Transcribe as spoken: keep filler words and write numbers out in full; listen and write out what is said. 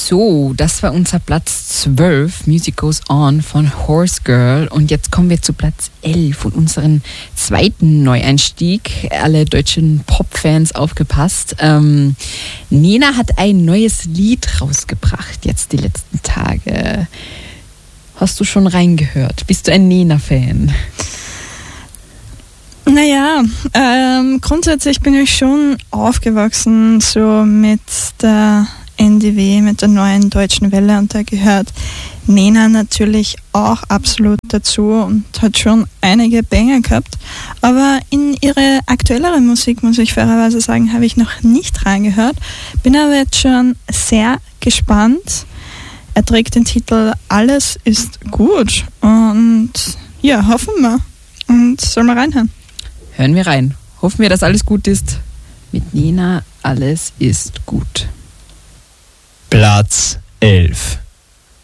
So, das war unser Platz zwölf, Music Goes On von Horse Girl. Und jetzt kommen wir zu Platz elf und unseren zweiten Neueinstieg. Alle deutschen Pop-Fans aufgepasst. Ähm, Nena hat ein neues Lied rausgebracht, jetzt die letzten Tage. Hast du schon reingehört? Bist du ein Nena-Fan? Naja, ähm, grundsätzlich bin ich schon aufgewachsen so mit der N D W, mit der neuen deutschen Welle, und da gehört Nena natürlich auch absolut dazu und hat schon einige Banger gehabt. Aber in ihre aktuellere Musik, muss ich fairerweise sagen, habe ich noch nicht reingehört. Bin aber jetzt schon sehr gespannt. Er trägt den Titel Alles ist gut und ja, hoffen wir. Und sollen wir reinhören? Hören wir rein. Hoffen wir, dass alles gut ist. Mit Nena, alles ist gut. Platz elf.